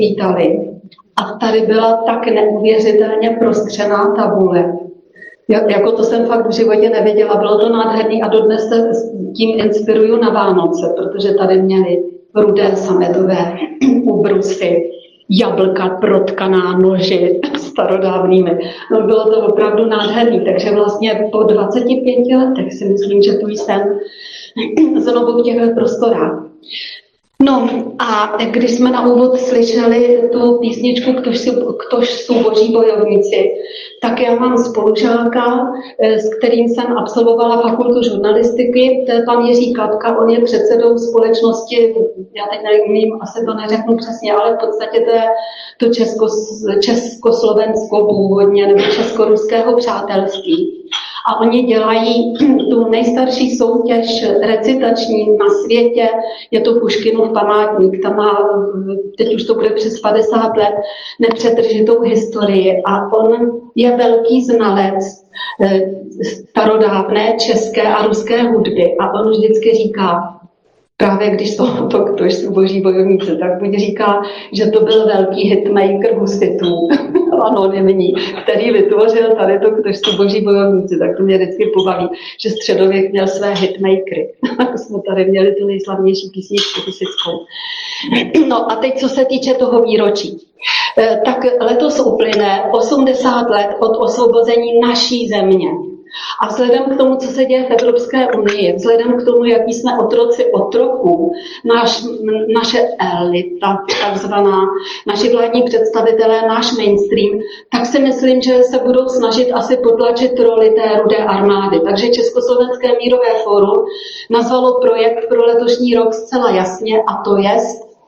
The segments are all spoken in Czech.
vítali. A tady byla tak neuvěřitelně prostřená tabule. Jako to jsem fakt v životě neviděla, bylo to nádherný a dodnes se tím inspiruju na Vánoce, protože tady měli rudé sametové ubrusy, jablka protkaná noži starodávnými. No, bylo to opravdu nádherný, takže vlastně po 25 letech si myslím, že tu jsem znovu v těchto prostorách. No a když jsme na úvod slyšeli tu písničku Ktož jsou boží bojovníci, tak já mám spolužáka, s kterým jsem absolvovala fakultu žurnalistiky, to je pan Jiří Klapka, on je předsedou společnosti, já teď nevím, asi to neřeknu přesně, ale v podstatě to je to československo původně, nebo česko-ruského přátelství. A oni dělají tu nejstarší soutěž recitační na světě, je to Puškinův památník, tam má, teď už to bude přes 50 let, nepřetržitou historii a on je velký znalec starodávné české a ruské hudby a on vždycky říká, právě když Ktož jsou boží bojovníci, tak buď říká, že to byl velký hitmaker husitů, anonymní, který vytvořil tady to Ktož jsou boží bojovníci, tak to mě vždycky pobaví, že středověk měl své hitmakery. Jsme tady měli tu nejslavnější písničku husitskou. No a teď, co se týče toho výročí. Tak letos uplyne 80 let od osvobození naší země. A vzhledem k tomu, co se děje v Evropské unii, vzhledem k tomu, jaký jsme otroci otroků, naše elita, takzvaná, naši vládní představitelé, náš mainstream, tak si myslím, že se budou snažit asi potlačit roli té rudé armády. Takže Československé mírové fórum nazvalo projekt pro letošní rok zcela jasně, a to je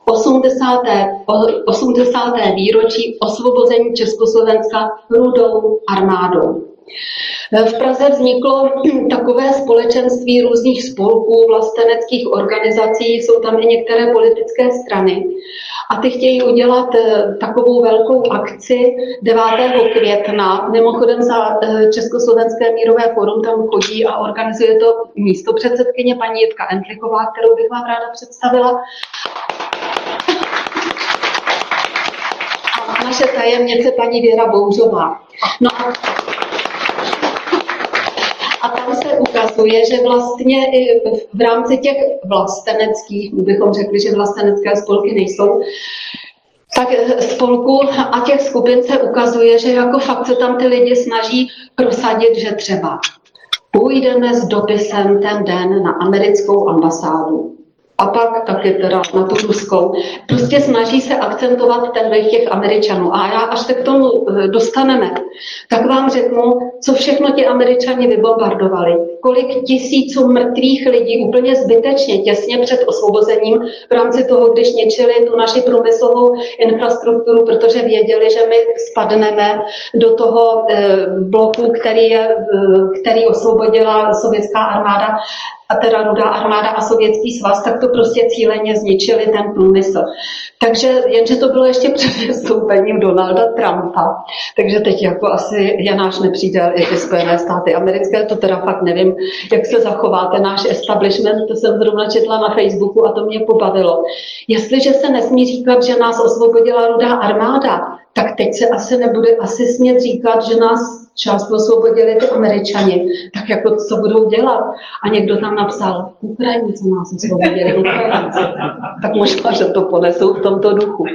80. výročí osvobození Československa rudou armádou. V Praze vzniklo takové společenství různých spolků, vlasteneckých organizací, jsou tam i některé politické strany. A ty chtějí udělat takovou velkou akci 9. května. Mimochodem za Československé mírové fórum tam chodí a organizuje to místopředsedkyně paní Jitka Entlichová, kterou bych vám ráda představila. A naše tajemnice paní Věra Bouřová. No a tam se ukazuje, že vlastně i v rámci těch vlasteneckých, bychom řekli, že vlastenecké spolky nejsou, tak spolků a těch skupin se ukazuje, že jako fakt se tam ty lidi snaží prosadit, že třeba půjdeme s dopisem ten den na americkou ambasádu. A pak taky teda na tu ruskou. Prostě snaží se akcentovat ten vliv těch Američanů. A já, až se k tomu dostaneme, tak vám řeknu, co všechno ti Američani vybombardovali. Kolik tisíců mrtvých lidí úplně zbytečně, těsně před osvobozením, v rámci toho, když ničili tu naši průmyslovou infrastrukturu, protože věděli, že my spadneme do toho bloku, který osvobodila sovětská armáda, a teda rudá armáda a sovětský svaz, tak to prostě cíleně zničili ten průmysl. Takže jenže to bylo ještě před vystoupením Donalda Trumpa. Takže teď jako asi je náš nepřítel i ty Spojené státy americké, to teda fakt nevím, jak se zachováte náš establishment, to jsem zrovna četla na Facebooku a to mě pobavilo. Jestliže se nesmí říkat, že nás osvobodila rudá armáda, tak teď se asi nebude smět říkat, že nás část osvobodili ty Američani. Tak jako co budou dělat? A někdo tam napsal, Ukrajinci nás osvobodili, Ukrajinci. Tak možná, že to ponesou v tomto duchu.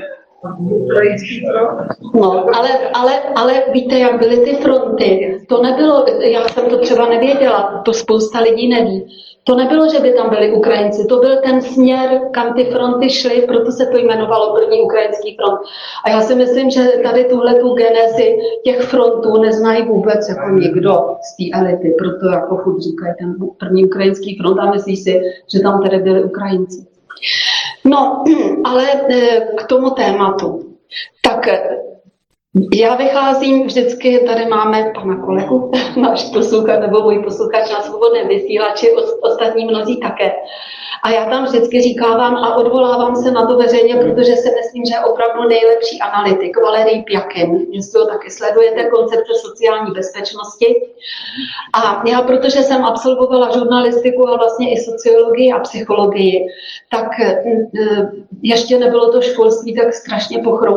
No, ale víte, jak byly ty fronty? To nebylo, já jsem to třeba nevěděla, to spousta lidí neví. To nebylo, že by tam byli Ukrajinci, to byl ten směr, kam ty fronty šly, proto se to jmenovalo první ukrajinský front. A já si myslím, že tady tuhletu genezi těch frontů neznají vůbec jako nikdo z té elity, proto jako furt říkají ten první ukrajinský front a myslí si, že tam tedy byli Ukrajinci. No, ale k tomu tématu. Tak já vycházím vždycky, tady máme pana kolegu, náš posluchač nebo můj posluchač na svobodném vysílači, ostatní mnozí také. A já tam vždycky říkávám a odvolávám se na to veřejně, protože si myslím, že je opravdu nejlepší analytik, Valerij Pjakin, jestli ho taky sledujete, koncepce sociální bezpečnosti. A já, protože jsem absolvovala žurnalistiku a vlastně i sociologii a psychologii, tak ještě nebylo to školství tak strašně pochroumané.